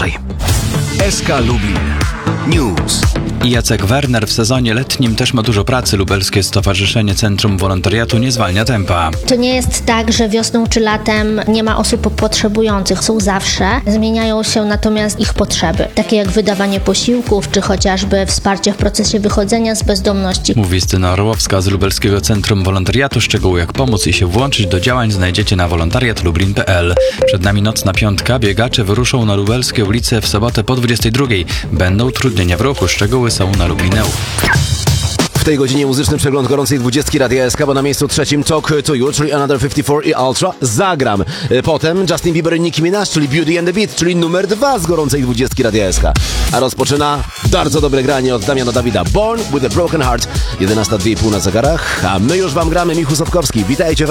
najlepszej. SK Lublin News. Jacek Werner w sezonie letnim też ma dużo pracy. Lubelskie Stowarzyszenie Centrum Wolontariatu nie zwalnia tempa. To nie jest tak, że wiosną czy latem nie ma osób potrzebujących. Są zawsze. Zmieniają się natomiast ich potrzeby. Takie jak wydawanie posiłków, czy chociażby wsparcie w procesie wychodzenia z bezdomności. Mówi Justyna Orłowska z Lubelskiego Centrum Wolontariatu. Szczegóły jak pomóc i się włączyć do działań znajdziecie na wolontariatlublin.pl. Przed nami nocna piątka. Biegacze wyruszą na lubelskie ulice w sobotę po 22. Będą utrudnienia w ruchu. Szczegóły są na Lublineu. W tej godzinie muzyczny przegląd gorącej 20 Radia SK, bo na miejscu trzecim Talk to You, czyli Another 54 i Ultra, Zagram. Potem Justin Bieber i Nicki Minaj, czyli Beauty and the Beat, czyli numer 2 z gorącej 20 Radia SK. A rozpoczyna bardzo dobre granie od Damiana Dawida, Born with a Broken Heart, 11:02 na zegarach, a my już wam gramy. Michał Sapkowski, witajcie.